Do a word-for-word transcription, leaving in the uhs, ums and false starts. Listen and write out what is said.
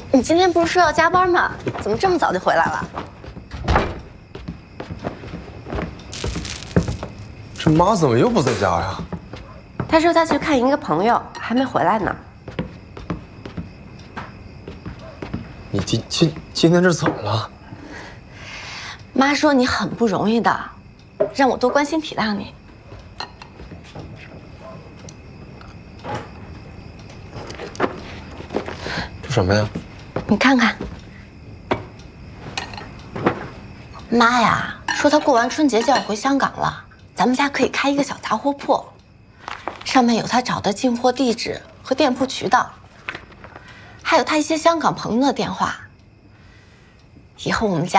你今天不是说要加班吗？怎么这么早就回来了？ 这妈怎么又不在家呀？ 她说她去看一个朋友，还没回来呢。 你今今今天这怎么了？ 妈说你很不容易的，让我多关心体谅你。 这什么呀？ 你看看，妈呀，说她过完春节就要回香港了，咱们家可以开一个小杂货铺，上面有她找的进货地址和店铺渠道，还有她一些香港朋友的电话。以后我们家